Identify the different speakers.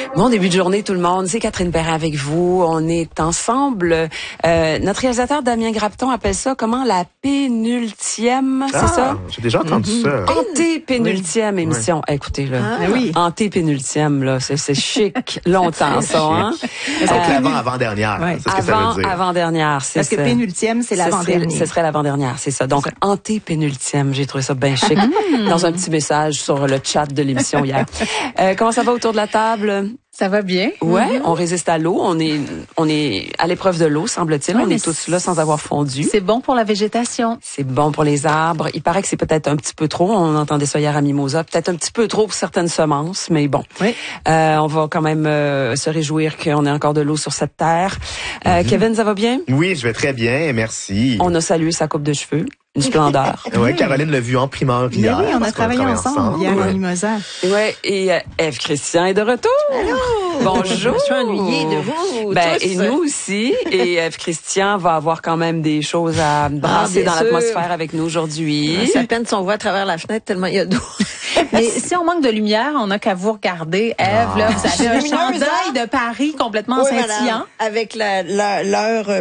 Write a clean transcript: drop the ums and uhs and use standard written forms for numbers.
Speaker 1: Bon début de journée tout le monde, c'est Catherine Perrin avec vous. On est ensemble. Notre réalisateur Damien Grapton appelle ça comment la pénultième, c'est ça?
Speaker 2: J'ai déjà entendu ça.
Speaker 1: Antépénultième émission. Écoutez là, antépénultième là, c'est chic, longtemps ça, hein?
Speaker 2: C'est avant-dernière, c'est ce que ça veut dire.
Speaker 1: Avant-dernière, c'est ça.
Speaker 3: Parce que pénultième, c'est l'avant-dernière.
Speaker 1: Ce serait l'avant-dernière, c'est ça. Donc antépénultième, j'ai trouvé ça bien chic dans un petit message sur le chat de l'émission hier. Comment ça va autour de la table?
Speaker 3: Ça va bien.
Speaker 1: Ouais, on résiste à l'eau. On est à l'épreuve de l'eau, semble-t-il.
Speaker 3: Ouais,
Speaker 1: on est tous là sans avoir fondu.
Speaker 3: C'est bon pour la végétation.
Speaker 1: C'est bon pour les arbres. Il paraît que c'est peut-être un petit peu trop. On entendait ça hier à Mimosa. Peut-être un petit peu trop pour certaines semences, mais bon.
Speaker 3: Oui.
Speaker 1: On va quand même se réjouir qu'on ait encore de l'eau sur cette terre. Kevin, ça va bien?
Speaker 2: Oui, je vais très bien, merci.
Speaker 1: On a salué sa coupe de cheveux. Une splendeur.
Speaker 2: Ouais, Caroline l'a vu en primeur hier.
Speaker 3: Mais oui, on a travaillé ensemble hier à Mimosa.
Speaker 1: Ouais, et Ève Christian est de retour.
Speaker 4: Allô.
Speaker 1: Bonjour.
Speaker 4: Je suis ennuyée de vous.
Speaker 1: Ben,
Speaker 4: tous.
Speaker 1: et nous aussi. Et Ève Christian va avoir quand même des choses à brasser dans
Speaker 4: bien sûr.
Speaker 1: l'atmosphère avec nous aujourd'hui.
Speaker 4: C'est à peine si on voit à travers la fenêtre tellement il y a d'eau.
Speaker 3: Mais si on manque de lumière, on n'a qu'à vous regarder. Ève, là, vous avez un
Speaker 4: Lumineuse,
Speaker 3: chandail
Speaker 4: hein?
Speaker 3: de Paris complètement scintillant.
Speaker 4: Avec l'heure